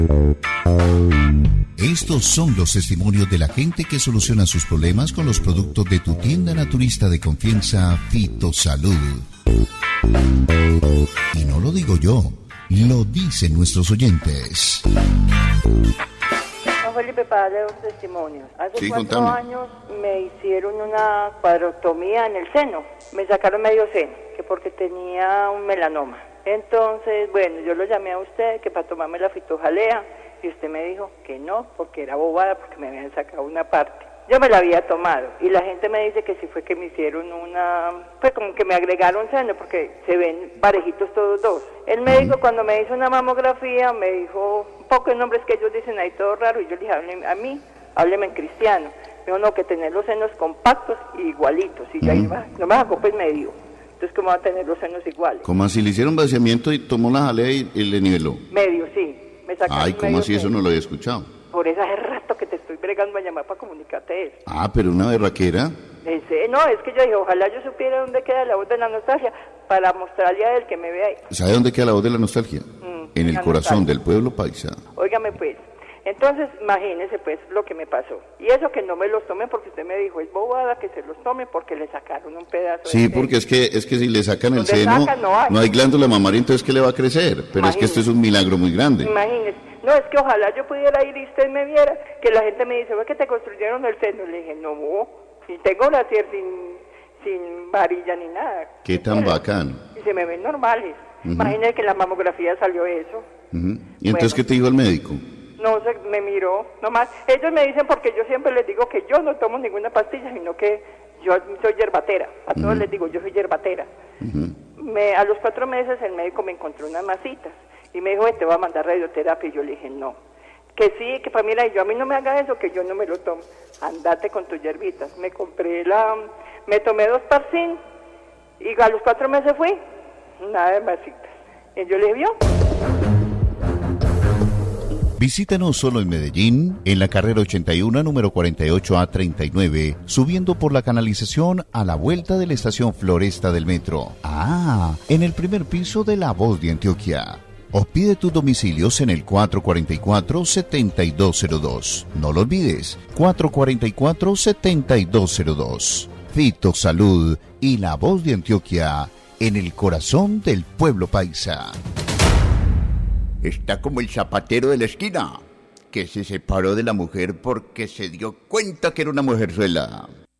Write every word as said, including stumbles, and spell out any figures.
Estos son los testimonios de la gente que soluciona sus problemas con los productos de tu tienda naturista de confianza, Fitosalud. Y no lo digo yo, lo dicen nuestros oyentes. Juan Felipe, para darle dos testimonios. Hace Sí, cuatro contame. años me hicieron una cuadrotomía en el seno. Me sacaron medio seno, que porque tenía un melanoma. Entonces, bueno, yo lo llamé a usted que para tomarme la fitojalea, y usted me dijo que no, porque era bobada, porque me habían sacado una parte. Yo me la había tomado, y la gente me dice que sí fue que me hicieron una, pues como que me agregaron seno, porque se ven parejitos todos dos. El médico cuando me hizo una mamografía me dijo un poco de nombres que ellos dicen ahí todo raro, y yo le dije, hábleme a mí, hábleme en cristiano. Me dijo, no, que tener los senos compactos y igualitos, y ya iba, no me sacó pues medio. Entonces, ¿cómo va a tener los senos iguales? Como así le hicieron vaciamiento y tomó la jalea y, y le niveló. Medio, sí. Me sacaron Ay, ¿cómo medio así? Eso seno. no lo había escuchado. Por eso hace rato que te estoy bregando a llamar para comunicarte eso. Ah, pero una berraquera. Ese, no, es que yo dije, ojalá yo supiera dónde queda la voz de la nostalgia para mostrarle a él que me vea ahí. ¿Sabe dónde queda la voz de la nostalgia? Mm, en el la corazón nostalgia. del pueblo paisa. Óigame pues, entonces imagínese pues lo que me pasó. Y eso que no me los tomen porque usted me dijo, es bobada que se los tomen porque le sacaron un pedazo Sí, de porque es que es que si le sacan el Donde seno, sacan, no hay. no hay glándula mamaria, entonces ¿qué le va a crecer? Pero es que esto es un milagro muy grande. Imagínese. No, es que ojalá yo pudiera ir y usted me viera, que la gente me dice, ¿ve que te construyeron el seno? Le dije, no, si tengo nacer sin, sin varilla ni nada. Qué tan bacán. Y se me ven normales. Ujú. Imagínese que en la mamografía salió eso. Ujú. ¿Y entonces Bueno. qué te dijo el médico? No, se me miró, nomás. Ellos me dicen, porque yo siempre les digo que yo no tomo ninguna pastilla, sino que yo soy yerbatera. A todos les digo, yo soy yerbatera. Me, a los cuatro meses el médico me encontró unas masitas y me dijo, te voy a mandar radioterapia. Y yo le dije, no. Que sí, que para mira, y yo a mí no me haga eso, que yo no me lo tomo. Andate con tus hierbitas. Me compré la, me tomé dos Parsin y a los cuatro meses fui, nada de masitas. Y yo le vio. Visítanos solo en Medellín, en la carrera ochenta y uno, número cuarenta y ocho A treinta y nueve, subiendo por la canalización a la vuelta de la estación Floresta del metro. Ah, en el primer piso de La Voz de Antioquia. O pide tus domicilios en el cuatro cuatro cuatro, siete dos cero dos. No lo olvides, cuatro cuatro cuatro, siete dos cero dos. Fitosalud y La Voz de Antioquia, en el corazón del pueblo paisa. Está como el zapatero de la esquina, que se separó de la mujer porque se dio cuenta que era una mujerzuela.